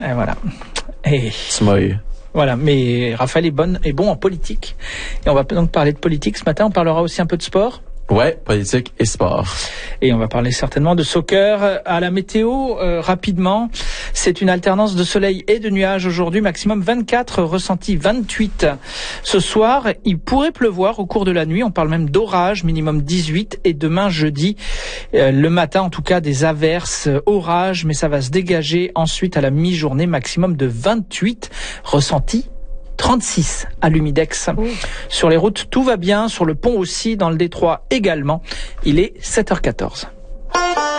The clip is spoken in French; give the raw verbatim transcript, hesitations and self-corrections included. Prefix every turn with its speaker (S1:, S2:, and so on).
S1: Et voilà. Et
S2: Smoy.
S1: voilà. Mais Raphaël est bon, est bon en politique. Et on va donc parler de politique ce matin. On parlera aussi un peu de sport.
S2: Ouais, politique et sport.
S1: Et on va parler certainement de soccer. À la météo, euh, rapidement, c'est une alternance de soleil et de nuages aujourd'hui, maximum vingt-quatre, ressenti vingt-huit. Ce soir, il pourrait pleuvoir au cours de la nuit, on parle même d'orage, minimum dix-huit, et demain jeudi, euh, le matin en tout cas, des averses, euh, orages, mais ça va se dégager ensuite à la mi-journée, maximum de vingt-huit, ressenti trente-six à l'Humidex. Mmh. Sur les routes, tout va bien. Sur le pont aussi, dans le détroit également. Il est sept heures quatorze.